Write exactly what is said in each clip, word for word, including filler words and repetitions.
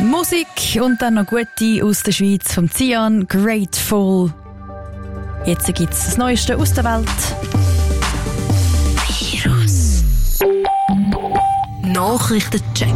Musik und dann noch gute aus der Schweiz vom Zian, Grateful. Jetzt gibt es das Neueste aus der Welt. Virus. Nachrichtencheck.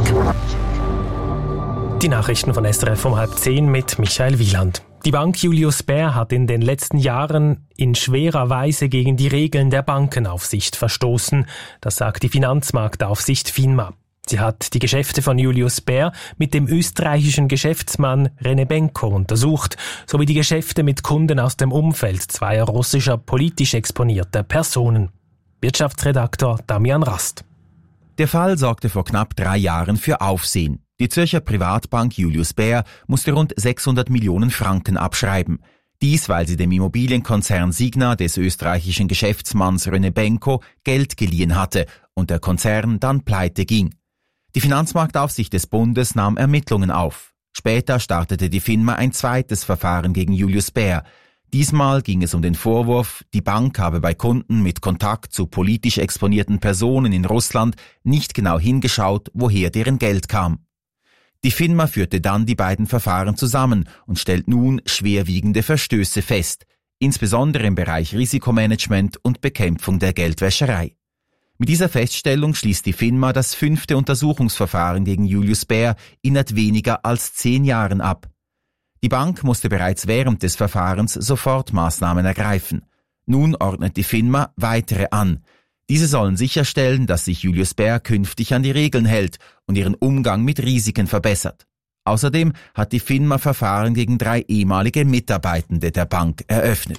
Die Nachrichten von S R F um halb zehn mit Michael Wieland. Die Bank Julius Baer hat in den letzten Jahren in schwerer Weise gegen die Regeln der Bankenaufsicht verstoßen. Das sagt die Finanzmarktaufsicht FINMA. Sie hat die Geschäfte von Julius Baer mit dem österreichischen Geschäftsmann René Benko untersucht, sowie die Geschäfte mit Kunden aus dem Umfeld zweier russischer politisch exponierter Personen. Wirtschaftsredaktor Damian Rast. Der Fall sorgte vor knapp drei Jahren für Aufsehen. Die Zürcher Privatbank Julius Baer musste rund sechshundert Millionen Franken abschreiben. Dies, weil sie dem Immobilienkonzern Signa des österreichischen Geschäftsmanns René Benko Geld geliehen hatte und der Konzern dann pleite ging. Die Finanzmarktaufsicht des Bundes nahm Ermittlungen auf. Später startete die FINMA ein zweites Verfahren gegen Julius Baer. Diesmal ging es um den Vorwurf, die Bank habe bei Kunden mit Kontakt zu politisch exponierten Personen in Russland nicht genau hingeschaut, woher deren Geld kam. Die FINMA führte dann die beiden Verfahren zusammen und stellt nun schwerwiegende Verstöße fest, insbesondere im Bereich Risikomanagement und Bekämpfung der Geldwäscherei. Mit dieser Feststellung schließt die FINMA das fünfte Untersuchungsverfahren gegen Julius Baer innerhalb weniger als zehn Jahren ab. Die Bank musste bereits während des Verfahrens Sofortmaßnahmen ergreifen. Nun ordnet die FINMA weitere an. Diese sollen sicherstellen, dass sich Julius Baer künftig an die Regeln hält und ihren Umgang mit Risiken verbessert. Außerdem hat die FINMA Verfahren gegen drei ehemalige Mitarbeitende der Bank eröffnet.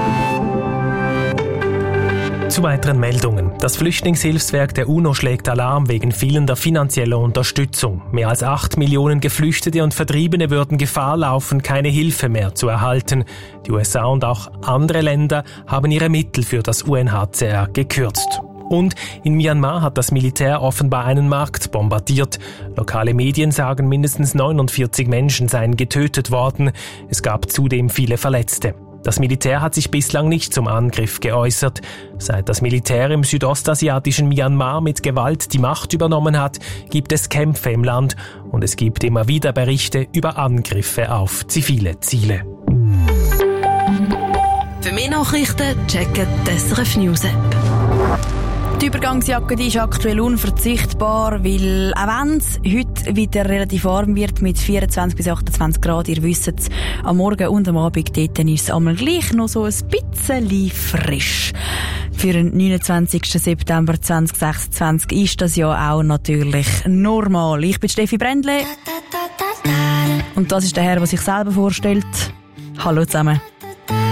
Zu weiteren Meldungen. Das Flüchtlingshilfswerk der UNO schlägt Alarm wegen fehlender finanzieller Unterstützung. Mehr als acht Millionen Geflüchtete und Vertriebene würden Gefahr laufen, keine Hilfe mehr zu erhalten. Die U S A und auch andere Länder haben ihre Mittel für das U N H C R gekürzt. Und in Myanmar hat das Militär offenbar einen Markt bombardiert. Lokale Medien sagen, mindestens neunundvierzig Menschen seien getötet worden. Es gab zudem viele Verletzte. Das Militär hat sich bislang nicht zum Angriff geäußert. Seit das Militär im südostasiatischen Myanmar mit Gewalt die Macht übernommen hat, gibt es Kämpfe im Land und es gibt immer wieder Berichte über Angriffe auf zivile Ziele. Für mehr Nachrichten checken die S R F News App. Die Übergangsjacke die ist aktuell unverzichtbar, weil auch wenn es heute wieder relativ warm wird mit vierundzwanzig bis achtundzwanzig Grad, ihr wisst es, am Morgen und am Abend dort ist es einmal gleich noch so ein bisschen frisch. Für den neunundzwanzigsten September zweitausendsechsundzwanzig ist das ja auch natürlich normal. Ich bin Steffi Brändle und das ist der Herr, der sich selber vorstellt. Hallo zusammen.